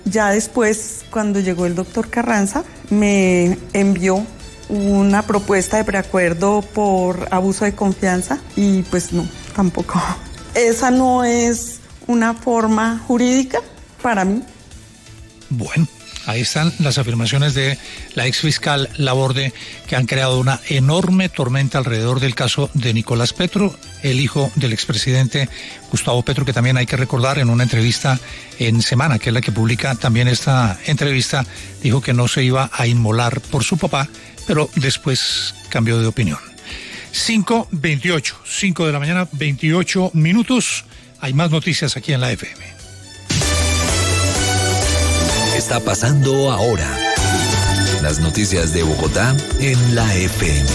Ya después, cuando llegó el doctor Carranza, me envió una propuesta de preacuerdo por abuso de confianza y pues no, tampoco. Esa no es una forma jurídica para mí. Bueno, ahí están las afirmaciones de la exfiscal Laborde, que han creado una enorme tormenta alrededor del caso de Nicolás Petro, el hijo del expresidente Gustavo Petro, que también hay que recordar en una entrevista en Semana, que es la que publica también esta entrevista, dijo que no se iba a inmolar por su papá, pero después cambió de opinión. 5:28, 5 de la mañana, 28 minutos. Hay más noticias aquí en la FM. Está pasando ahora. Las noticias de Bogotá en la FM.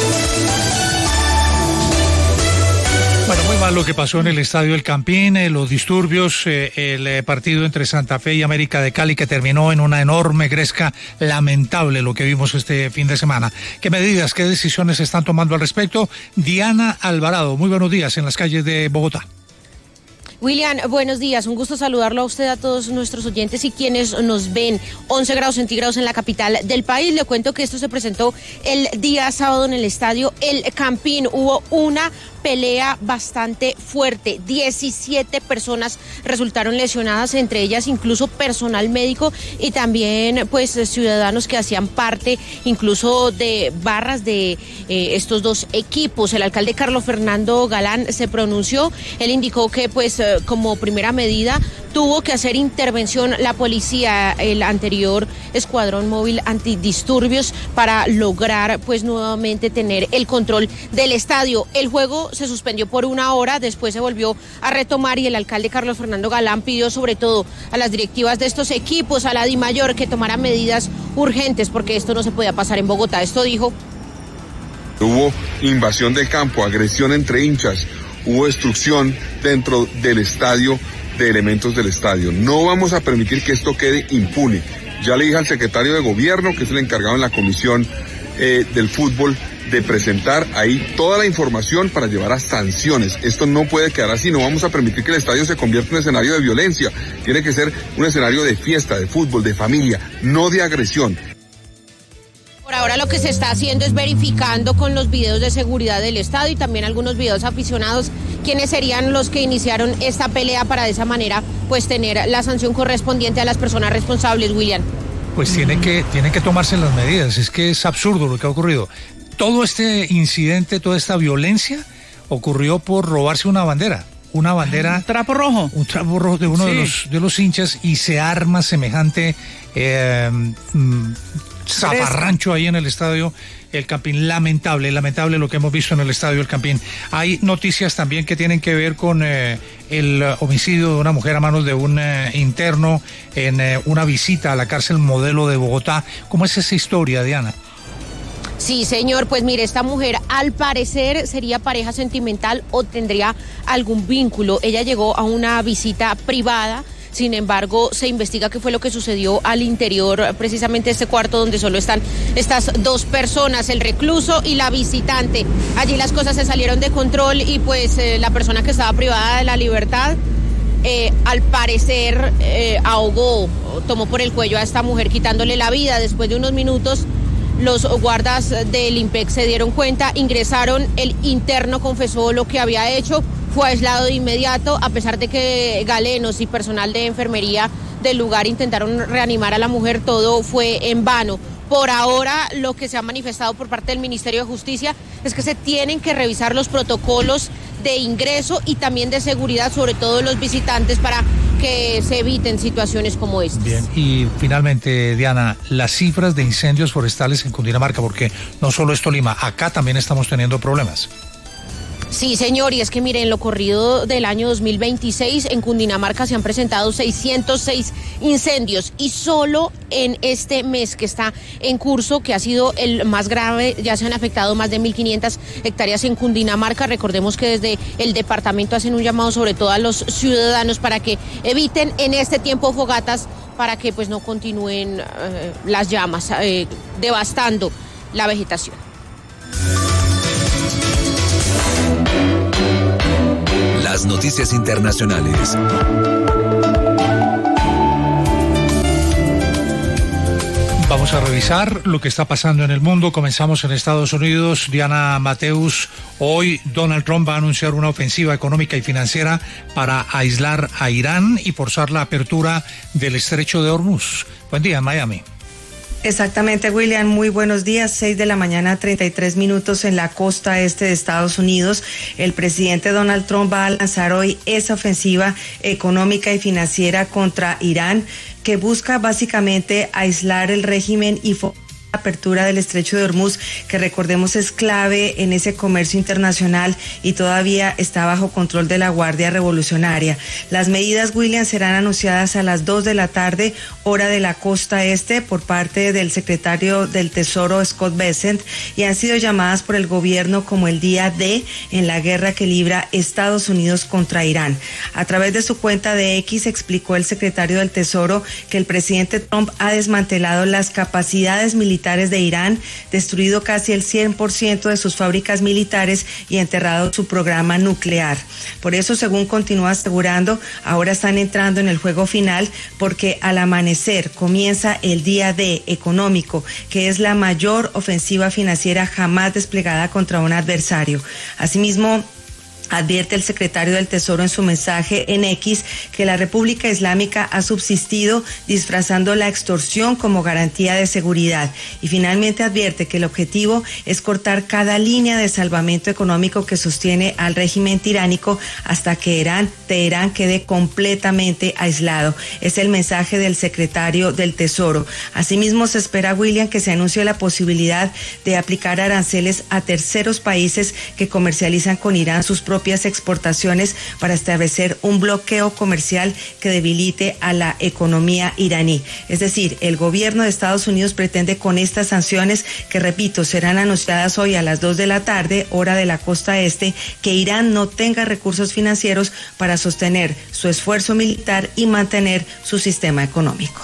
Bueno, muy mal lo que pasó en el Estadio El Campín, los disturbios, el partido entre Santa Fe y América de Cali, que terminó en una enorme gresca. Lamentable lo que vimos este fin de semana. ¿Qué medidas, qué decisiones se están tomando al respecto? Diana Alvarado, muy buenos días en las calles de Bogotá. William, buenos días. Un gusto saludarlo a usted, a todos nuestros oyentes y quienes nos ven. 11 grados centígrados en la capital del país. Le cuento que esto se presentó el día sábado en el Estadio El Campín. Hubo una pelea bastante fuerte. 17 personas resultaron lesionadas, entre ellas incluso personal médico y también pues ciudadanos que hacían parte incluso de barras de estos dos equipos. El alcalde Carlos Fernando Galán se pronunció. Él indicó que pues como primera medida tuvo que hacer intervención la policía, el anterior escuadrón móvil antidisturbios, para lograr pues nuevamente tener el control del estadio. El juego se suspendió por 1 hora, después se volvió a retomar y el alcalde Carlos Fernando Galán pidió sobre todo a las directivas de estos equipos, a la DIMAYOR, que tomaran medidas urgentes porque esto no se podía pasar en Bogotá. Esto dijo: hubo invasión del campo, agresión entre hinchas, hubo destrucción dentro del estadio de elementos del estadio. No vamos a permitir que esto quede impune. Ya le dije al secretario de gobierno, que es el encargado en la comisión del fútbol, de presentar ahí toda la información para llevar a sanciones. Esto no puede quedar así, no vamos a permitir que el estadio se convierta en un escenario de violencia. Tiene que ser un escenario de fiesta, de fútbol, de familia, no de agresión. Por ahora lo que se está haciendo es verificando con los videos de seguridad del estadio y también algunos videos aficionados quiénes serían los que iniciaron esta pelea, para de esa manera pues tener la sanción correspondiente a las personas responsables, William. Pues tienen que tomarse las medidas. Es que es absurdo lo que ha ocurrido. Todo este incidente, toda esta violencia ocurrió por robarse una bandera. Una bandera... Un trapo rojo de uno de los hinchas, y se arma semejante zafarrancho ahí en el Estadio El Campín. Lamentable lo que hemos visto en el Estadio El Campín. Hay noticias también que tienen que ver con el homicidio de una mujer a manos de un interno en una visita a la cárcel Modelo de Bogotá. ¿Cómo es esa historia, Diana? Sí, señor, pues mire, esta mujer al parecer sería pareja sentimental o tendría algún vínculo. Ella llegó a una visita privada. Sin embargo, se investiga qué fue lo que sucedió al interior, precisamente este cuarto donde solo están estas dos personas, el recluso y la visitante. Allí las cosas se salieron de control y pues la persona que estaba privada de la libertad, al parecer ahogó, tomó por el cuello a esta mujer quitándole la vida. Después de unos minutos, los guardas del IMPEC se dieron cuenta, ingresaron, el interno confesó lo que había hecho, fue aislado de inmediato, a pesar de que galenos y personal de enfermería del lugar intentaron reanimar a la mujer, todo fue en vano. Por ahora, lo que se ha manifestado por parte del Ministerio de Justicia es que se tienen que revisar los protocolos de ingreso y también de seguridad, sobre todo los visitantes, para que se eviten situaciones como estas. Bien, y finalmente, Diana, las cifras de incendios forestales en Cundinamarca, porque no solo es Tolima, acá también estamos teniendo problemas. Sí, señor, y es que mire, en lo corrido del año 2026 en Cundinamarca se han presentado 606 incendios y solo en este mes que está en curso, que ha sido el más grave, ya se han afectado más de 1.500 hectáreas en Cundinamarca. Recordemos que desde el departamento hacen un llamado sobre todo a los ciudadanos para que eviten en este tiempo fogatas, para que pues no continúen las llamas devastando la vegetación. Las noticias internacionales. Vamos a revisar lo que está pasando en el mundo. Comenzamos en Estados Unidos. Diana Mateus, hoy Donald Trump va a anunciar una ofensiva económica y financiera para aislar a Irán y forzar la apertura del estrecho de Hormuz. Buen día en Miami. Exactamente, William. Muy buenos días. 6 de la mañana, 33 minutos en la costa este de Estados Unidos. El presidente Donald Trump va a lanzar hoy esa ofensiva económica y financiera contra Irán, que busca básicamente aislar el régimen y la apertura del estrecho de Hormuz, que recordemos es clave en ese comercio internacional y todavía está bajo control de la Guardia Revolucionaria. Las medidas, William, serán anunciadas a las 2 de la tarde, hora de la costa este, por parte del secretario del Tesoro, Scott Bessent, y han sido llamadas por el gobierno como el día D en la guerra que libra Estados Unidos contra Irán. A través de su cuenta de X explicó el secretario del Tesoro que el presidente Trump ha desmantelado las capacidades militares de Irán, destruido casi el 100% de sus fábricas militares y enterrado su programa nuclear. Por eso, según continúa asegurando, ahora están entrando en el juego final, porque al amanecer comienza el día D económico, que es la mayor ofensiva financiera jamás desplegada contra un adversario. Asimismo, advierte el secretario del Tesoro en su mensaje en X que la República Islámica ha subsistido disfrazando la extorsión como garantía de seguridad, y finalmente advierte que el objetivo es cortar cada línea de salvamento económico que sostiene al régimen tiránico hasta que Teherán quede completamente aislado. Es el mensaje del secretario del Tesoro. Asimismo, se espera, William, que se anuncie la posibilidad de aplicar aranceles a terceros países que comercializan con Irán sus propias exportaciones, para establecer un bloqueo comercial que debilite a la economía iraní. Es decir, el gobierno de Estados Unidos pretende con estas sanciones, que repito, serán anunciadas hoy a las 2 de la tarde, hora de la costa este, que Irán no tenga recursos financieros para sostener su esfuerzo militar y mantener su sistema económico.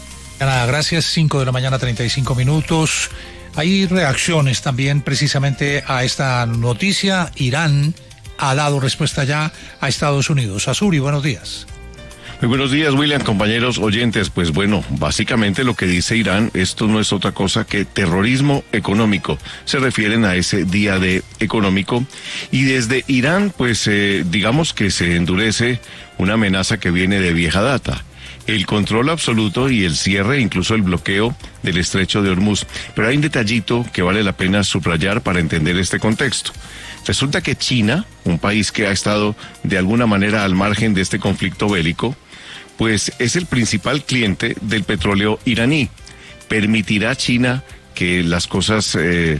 Gracias. 5 de la mañana, 35 minutos. Hay reacciones también precisamente a esta noticia. Irán ha dado respuesta ya a Estados Unidos. Azuri, buenos días. Muy buenos días, William, compañeros oyentes. Pues bueno, básicamente lo que dice Irán, esto no es otra cosa que terrorismo económico. Se refieren a ese día de económico. Y desde Irán, pues digamos que se endurece una amenaza que viene de vieja data: el control absoluto y el cierre, incluso el bloqueo del estrecho de Hormuz. Pero hay un detallito que vale la pena subrayar para entender este contexto. Resulta que China, un país que ha estado de alguna manera al margen de este conflicto bélico, pues es el principal cliente del petróleo iraní. ¿Permitirá China que las cosas,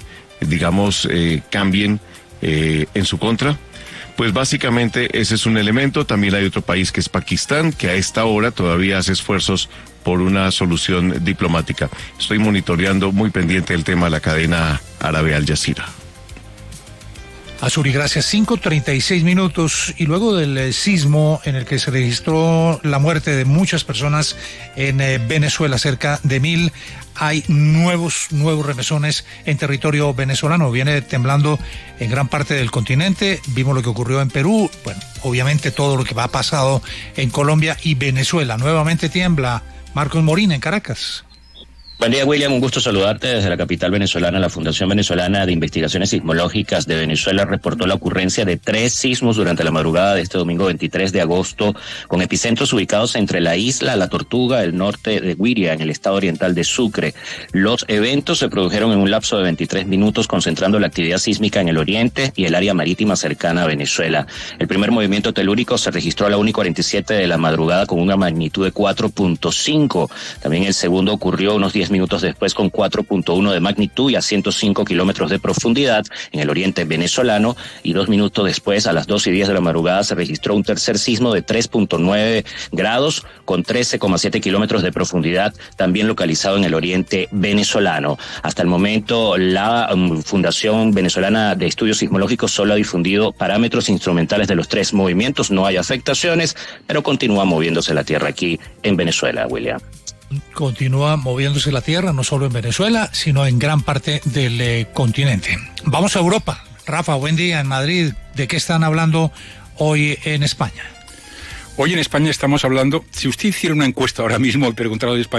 cambien en su contra? Pues básicamente ese es un elemento. También hay otro país que es Pakistán, que a esta hora todavía hace esfuerzos por una solución diplomática. Estoy monitoreando muy pendiente el tema de la cadena árabe Al Jazeera. Azuri, gracias. 5:36 minutos. Y luego del sismo en el que se registró la muerte de muchas personas en Venezuela, cerca de 1,000, hay nuevos remesones en territorio venezolano. Viene temblando en gran parte del continente. Vimos lo que ocurrió en Perú. Bueno, obviamente todo lo que ha pasado en Colombia y Venezuela. Nuevamente tiembla. Marcos Morín en Caracas. Buen día, William, un gusto saludarte desde la capital venezolana. La Fundación Venezolana de Investigaciones Sismológicas de Venezuela reportó la ocurrencia de 3 sismos durante la madrugada de este domingo 23 de agosto, con epicentros ubicados entre la isla La Tortuga, el norte de Guiria, en el estado oriental de Sucre. Los eventos se produjeron en un lapso de 23 minutos, concentrando la actividad sísmica en el oriente y el área marítima cercana a Venezuela. El primer movimiento telúrico se registró a la 1:47 de la madrugada con una magnitud de 4.5. También el segundo ocurrió unos 10 minutos después con 4.1 de magnitud y a 105 kilómetros de profundidad en el oriente venezolano, y 2 minutos después, a las 2:10 de la madrugada, se registró un tercer sismo de 3.9 grados con 13,7 kilómetros de profundidad, también localizado en el oriente venezolano. Hasta el momento, la Fundación Venezolana de Estudios Sismológicos solo ha difundido parámetros instrumentales de los 3 movimientos. No hay afectaciones, pero continúa moviéndose la tierra aquí en Venezuela, William. Continúa moviéndose la tierra, no solo en Venezuela, sino en gran parte del continente. Vamos a Europa. Rafa, buen día en Madrid. ¿De qué están hablando hoy en España? Hoy en España estamos hablando, si usted hiciera una encuesta ahora mismo y preguntara a los españoles